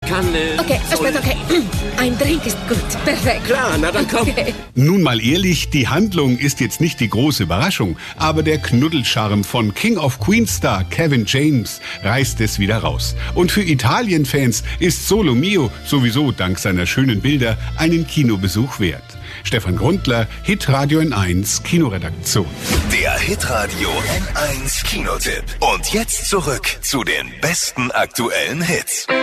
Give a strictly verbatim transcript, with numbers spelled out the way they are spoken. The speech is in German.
kann... Äh, Okay, aspetta, okay. Ein Drink ist gut. Perfekt. Klar, na dann komm. Okay. Nun mal ehrlich, die Handlung ist jetzt nicht die große Überraschung, aber der Knuddelcharme von King of Queens Star Kevin James reißt es wieder raus. Und für Italien-Fans ist Solo Mio sowieso dank seiner schönen Bilder einen Kinobesuch wert. Stefan Grundler, Hitradio N eins Kinoredaktion. Der Hitradio N eins Kinotipp. Und jetzt zurück zu den besten aktuellen Hits.